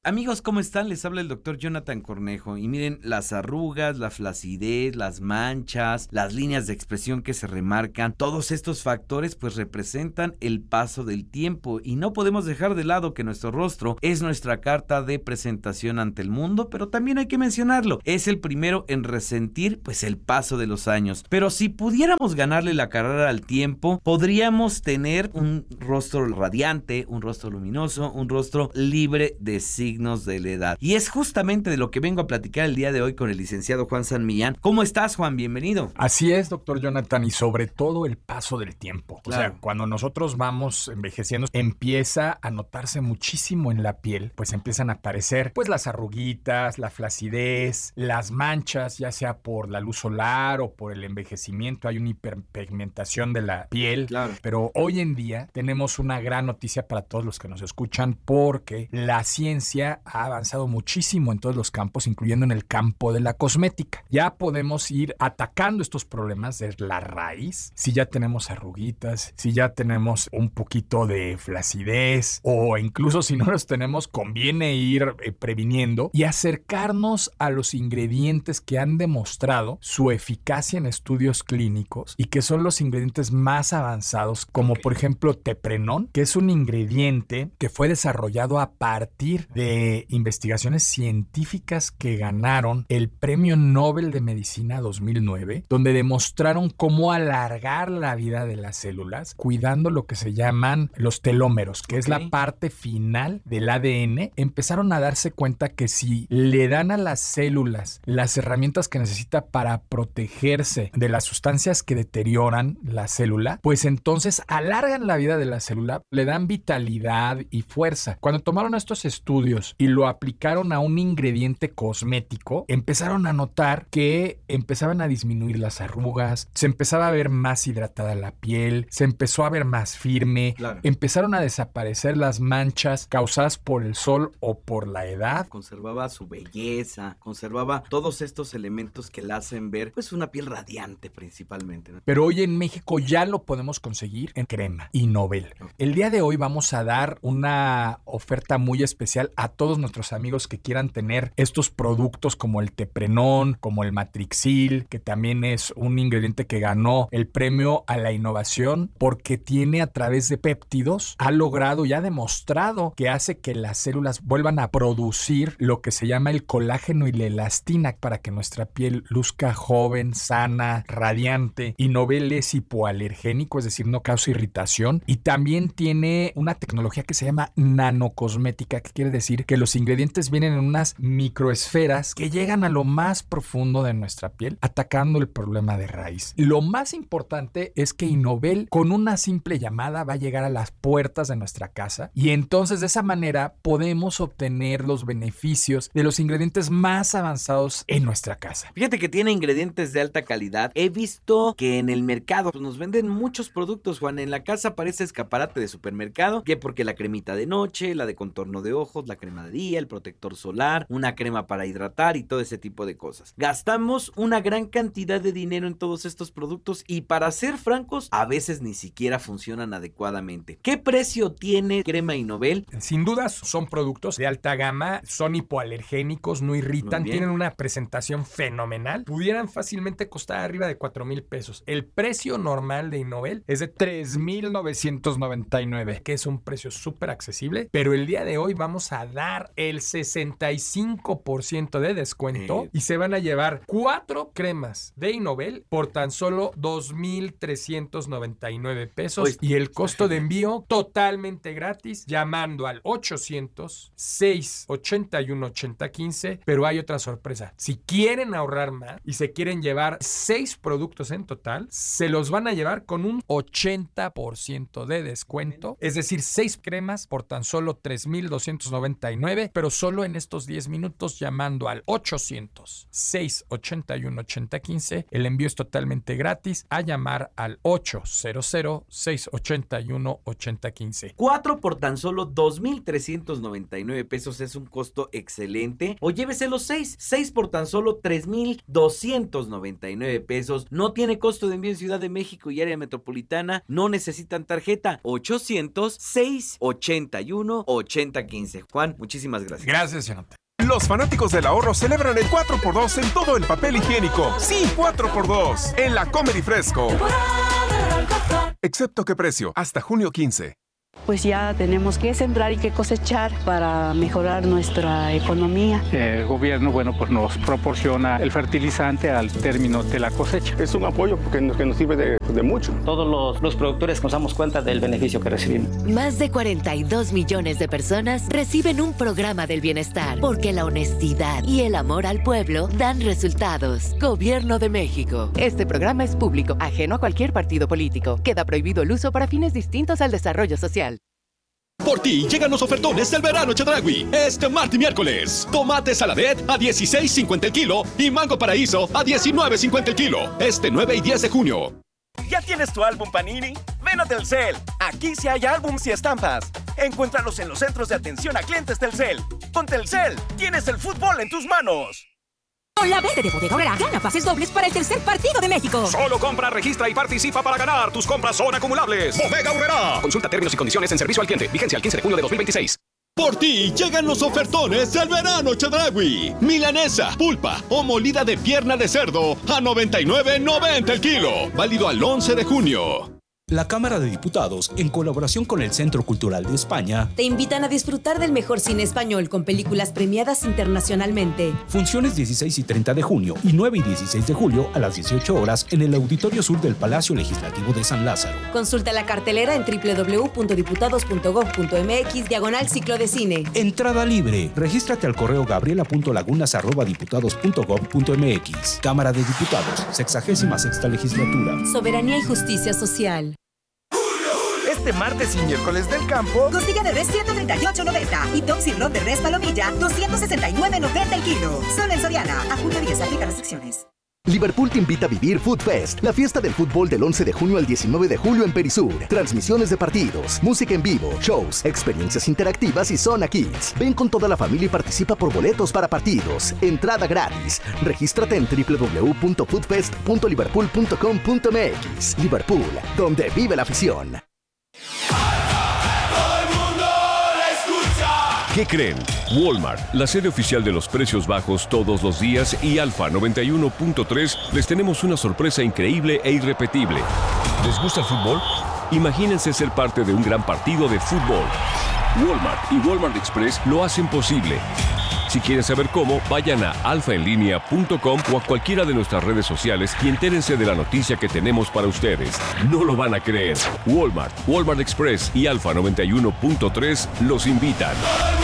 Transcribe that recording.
Amigos, ¿cómo están? Les habla el doctor Jonathan Cornejo y miren, las arrugas, la flacidez, las manchas, las líneas de expresión que se remarcan, todos estos factores pues representan el paso del tiempo y no podemos dejar de lado que nuestro rostro es nuestra carta de presentación ante el mundo, pero también hay que mencionarlo, es el primero en resentir pues el paso de los años. Pero si pudiéramos ganarle la carrera al tiempo, podríamos tener un rostro radiante, un rostro luminoso, un rostro libre de signos de la edad. Y es justamente de lo que vengo a platicar el día de hoy con el licenciado Juan San Millán. ¿Cómo estás, Juan? Bienvenido. Así es, doctor Jonathan, y sobre todo el paso del tiempo. Claro. O sea, cuando nosotros vamos envejeciendo, empieza a notarse muchísimo en la piel, pues empiezan a aparecer pues las arruguitas, la flacidez, las manchas, ya sea por la luz solar o por el envejecimiento, hay una hiperpigmentación de la piel. Claro. Pero hoy en día tenemos una gran noticia para todos los que nos escuchan porque la ciencia ha avanzado muchísimo en todos los campos, incluyendo en el campo de la cosmética. Ya podemos ir atacando estos problemas de la raíz. Si ya tenemos arruguitas, si ya tenemos un poquito de flacidez o incluso si no los tenemos, conviene ir previniendo y acercarnos a los ingredientes que han demostrado su eficacia en estudios clínicos y que son los ingredientes más avanzados, como por ejemplo teprenón, que es un ingrediente que fue desarrollado a partir de investigaciones científicas que ganaron el Premio Nobel de Medicina 2009, donde demostraron cómo alargar la vida de las células, cuidando lo que se llaman los telómeros, que es la parte final del ADN. Empezaron a darse cuenta que si le dan a las células las herramientas que necesita para protegerse de las sustancias que deterioran la célula, pues entonces alargan la vida de la célula, le dan vitalidad y fuerza. Cuando tomaron estos estudios y lo aplicaron a un ingrediente cosmético, empezaron a notar que empezaban a disminuir las arrugas, se empezaba a ver más hidratada la piel, se empezó a ver más firme, Claro. Empezaron a desaparecer las manchas causadas por el sol o por la edad. Conservaba su belleza, conservaba todos estos elementos que la hacen ver pues una piel radiante principalmente, ¿no? Pero hoy en México ya lo podemos conseguir en crema Innovel. El día de hoy vamos a dar una oferta muy especial a todos nuestros amigos que quieran tener estos productos como el teprenón, como el matrixil, que también es un ingrediente que ganó el premio a la innovación porque tiene a través de péptidos, ha logrado y ha demostrado que hace que las células vuelvan a producir lo que se llama el colágeno y la elastina para que nuestra piel luzca joven, sana, radiante. Innovel es hipoalergénico, es decir, no causa irritación, y también tiene una tecnología que se llama nanocosmética, que quiere decir que los ingredientes vienen en unas microesferas que llegan a lo más profundo de nuestra piel, atacando el problema de raíz. Lo más importante es que Innovel, con una simple llamada, va a llegar a las puertas de nuestra casa y entonces de esa manera podemos obtener los beneficios de los ingredientes más avanzados en nuestra casa. Fíjate que tiene ingredientes de alta calidad. He visto que en el mercado pues, nos venden muchos productos, Juan. En la casa parece escaparate de supermercado, que porque la cremita de noche, la de contorno de ojos, la crema de día, el protector solar, una crema para hidratar y todo ese tipo de cosas. Gastamos una gran cantidad de dinero en todos estos productos y para ser francos, a veces ni siquiera funcionan adecuadamente. ¿Qué precio tiene crema Innovel? Sin dudas son productos de alta gama, son hipoalergénicos, no irritan, tienen una presentación fenomenal. Pudieran fácilmente costar arriba de 4,000 pesos. El precio normal de Innovel es de 3,999, que es un precio súper accesible, pero el día de hoy vamos a dar el 65% de descuento y se van a llevar 4 cremas de Innovel por tan solo 2,399 pesos y el costo de envío totalmente gratis llamando al 800-681-8015, pero hay otra sorpresa. Si quieren ahorrar más y se quieren llevar 6 productos en total, se los van a llevar con un 80% de descuento, es decir, 6 cremas por tan solo 3,299, pero solo en estos 10 minutos llamando al 800-681-8015. El envío es totalmente gratis. A llamar al 800-681-8015. 4 por tan solo 2,399 pesos es un costo excelente. O llévese los 6. 6 por tan solo 3,299 pesos. No tiene costo de envío en Ciudad de México y área metropolitana. No necesitan tarjeta. 800-681-8015. Juan, Muchísimas gracias. Gracias, Jonathan. Los fanáticos del ahorro celebran el 4x2 en todo el papel higiénico. Sí, 4x2 en la Comer y Fresco. Excepto que precio, hasta junio 15. Pues ya tenemos que sembrar y que cosechar para mejorar nuestra economía. El gobierno, pues nos proporciona el fertilizante al término de la cosecha. Es un apoyo porque nos sirve de mucho. Todos los productores nos damos cuenta del beneficio que recibimos. Más de 42 millones de personas reciben un programa del bienestar, porque la honestidad y el amor al pueblo dan resultados. Gobierno de México. Este programa es público, ajeno a cualquier partido político. Queda prohibido el uso para fines distintos al desarrollo social. Por ti llegan los ofertones del verano Chedraui. Este martes y miércoles. Tomate saladet a $16.50 el kilo y mango paraíso a $19.50 el kilo. Este 9 y 10 de junio. ¿Ya tienes tu álbum Panini? Ven a Telcel. Aquí sí hay álbums y estampas. Encuéntralos en los centros de atención a clientes Telcel. Con Telcel, tienes el fútbol en tus manos. Con la verde de Bodega Aurrera, gana pases dobles para el tercer partido de México. Solo compra, registra y participa para ganar. Tus compras son acumulables. Bodega Aurrera. Consulta términos y condiciones en servicio al cliente. Vigencia el 15 de junio de 2026. Por ti llegan los ofertones del verano Chedraui. Milanesa, pulpa o molida de pierna de cerdo a $99.90 el kilo. Válido al 11 de junio. La Cámara de Diputados, en colaboración con el Centro Cultural de España, te invitan a disfrutar del mejor cine español con películas premiadas internacionalmente. Funciones 16 y 30 de junio y 9 y 16 de julio a las 18 horas en el Auditorio Sur del Palacio Legislativo de San Lázaro. Consulta la cartelera en www.diputados.gov.mx/ciclo de cine. Entrada libre. Regístrate al correo gabriela.lagunas@diputados.gov.mx. Cámara de Diputados, 66ª Legislatura. Soberanía y justicia social. Este martes y miércoles del campo, costilla de res 138.90 y top sirloin de res palomilla 269.90 el kilo. Solo en Soriana. A junio 10 aplica restricciones. Liverpool te invita a vivir Food Fest, la fiesta del fútbol del 11 de junio al 19 de julio en Perisur. Transmisiones de partidos, música en vivo, shows, experiencias interactivas y Zona Kids. Ven con toda la familia y participa por boletos para partidos. Entrada gratis. Regístrate en www.foodfest.liverpool.com.mx. Liverpool, donde vive la afición. ¿Qué creen? Walmart, la sede oficial de los precios bajos todos los días, y Alfa 91.3 les tenemos una sorpresa increíble e irrepetible. ¿Les gusta el fútbol? Imagínense ser parte de un gran partido de fútbol. Walmart y Walmart Express lo hacen posible. Si quieren saber cómo, vayan a alfaenlinea.com o a cualquiera de nuestras redes sociales y entérense de la noticia que tenemos para ustedes. No lo van a creer. Walmart, Walmart Express y Alfa 91.3 los invitan.